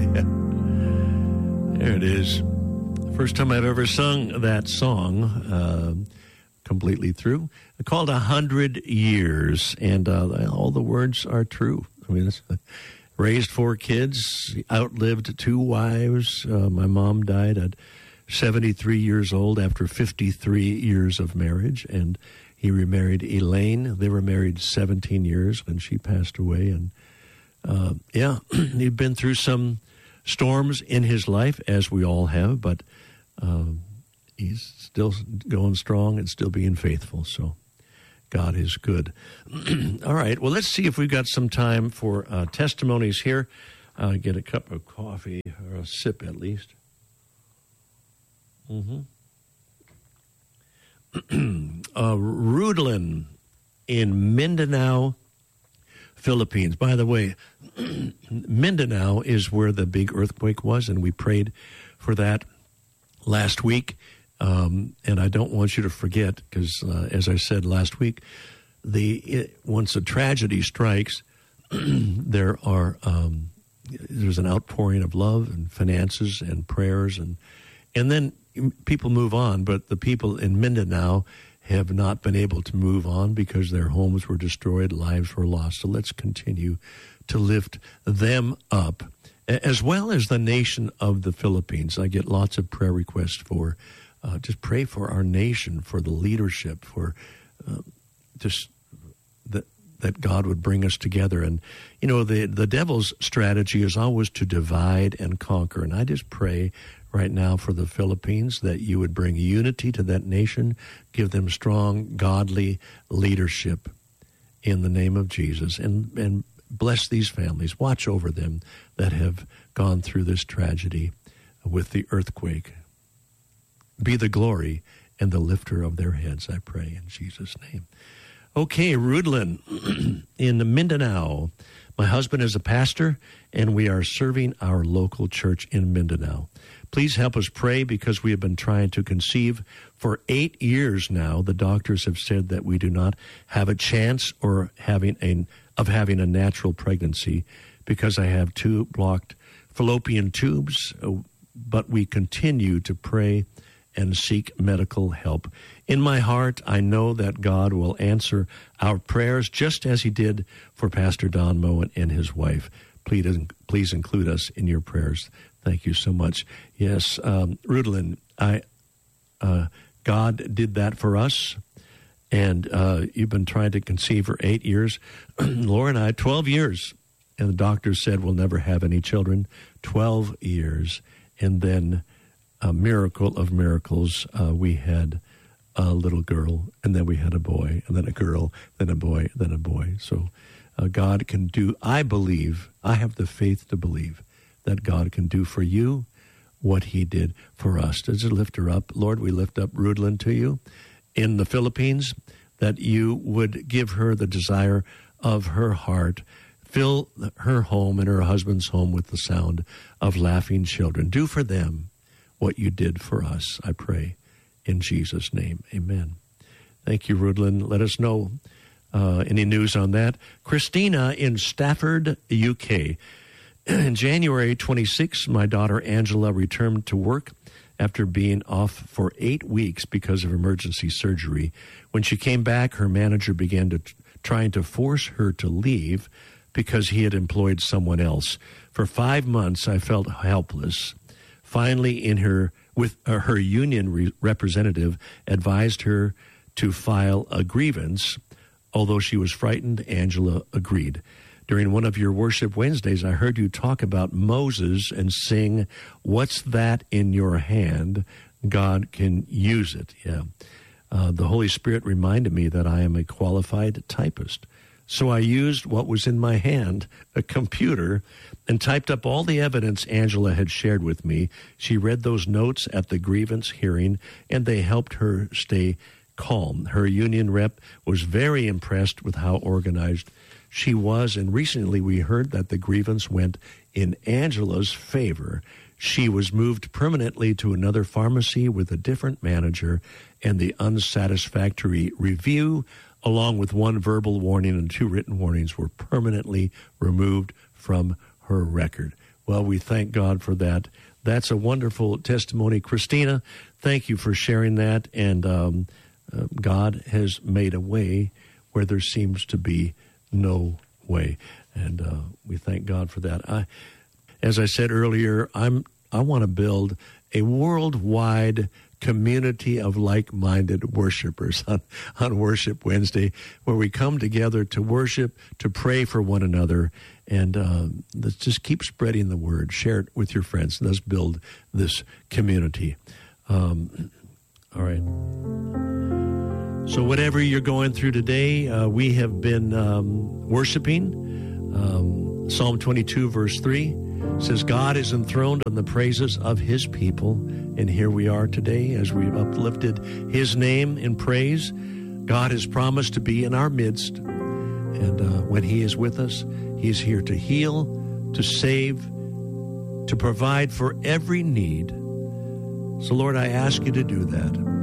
There it is. First time I've ever sung that song completely through. Called 100 Years, and all the words are true. I mean, raised 4 kids, outlived 2 wives. My mom died at 73 years old after 53 years of marriage, and he remarried Elaine. They were married 17 years when she passed away, and he'd been through some storms in his life, as we all have, but he's still going strong and still being faithful, so God is good. All right, well, let's see if we've got some time for testimonies here. Get a cup of coffee, or a sip at least. Rudlin in Mindanao, Philippines. By the way, Mindanao is where the big earthquake was, and we prayed for that last week. And I don't want you to forget, because as I said last week, once a tragedy strikes, there's an outpouring of love and finances and prayers, and then people move on. But the people in Mindanao have not been able to move on because their homes were destroyed, lives were lost. So let's continue to lift them up, as well as the nation of the Philippines. I get lots of prayer requests for just pray for our nation, for the leadership, for just that God would bring us together. And, the devil's strategy is always to divide and conquer. And I just pray right now for the Philippines that you would bring unity to that nation, give them strong, godly leadership in the name of Jesus, and bless these families. Watch over them that have gone through this tragedy with the earthquake. Be the glory and the lifter of their heads, I pray, in Jesus' name. Okay, Rudlin in Mindanao. My husband is a pastor, and we are serving our local church in Mindanao. Please help us pray, because we have been trying to conceive for 8 years now. The doctors have said that we do not have a chance of having a natural pregnancy, because I have 2 blocked fallopian tubes, but we continue to pray and seek medical help. In my heart, I know that God will answer our prayers, just as he did for Pastor Don Moen and his wife. Please include us in your prayers. Thank you so much. Yes, Rudlin, God did that for us, and you've been trying to conceive for 8 years. Laura and I, 12 years, and the doctor said we'll never have any children. 12 years, and then a miracle of miracles, we had a little girl, and then we had a boy, and then a girl, then a boy, then a boy. So God can do, I believe, I have the faith to believe that God can do for you what he did for us. Does it lift her up? Lord, we lift up Rudlin to you in the Philippines, that you would give her the desire of her heart. Fill her home and her husband's home with the sound of laughing children. Do for them what you did for us, I pray, in Jesus' name. Amen. Thank you, Rudlin. Let us know any news on that. Christina in Stafford, UK. In January 26, my daughter Angela returned to work after being off for 8 weeks because of emergency surgery. When she came back, her manager began trying to force her to leave because he had employed someone else. For 5 months, I felt helpless. Finally, her union representative advised her to file a grievance. Although she was frightened, Angela agreed. During one of your Worship Wednesdays, I heard you talk about Moses and sing, "What's that in your hand? God can use it." Yeah. The Holy Spirit reminded me that I am a qualified typist. So I used what was in my hand, a computer, and typed up all the evidence Angela had shared with me. She read those notes at the grievance hearing, and they helped her stay calm. Her union rep was very impressed with how organized she was, and recently we heard that the grievance went in Angela's favor. She was moved permanently to another pharmacy with a different manager, and the unsatisfactory review, along with 1 verbal warning and 2 written warnings, were permanently removed from her record. Well, we thank God for that. That's a wonderful testimony. Christina, thank you for sharing that. And God has made a way where there seems to be no way. And we thank God for that. As I said earlier, I want to build a worldwide community of like-minded worshipers on Worship Wednesday, where we come together to worship, to pray for one another, and let's just keep spreading the word. Share it with your friends, and let's build this community. All right. So whatever you're going through today, we have been worshiping. Psalm 22, verse 3 says, God is enthroned on the praises of his people. And here we are today as we've uplifted his name in praise. God has promised to be in our midst. And when he is with us, he's here to heal, to save, to provide for every need. So, Lord, I ask you to do that.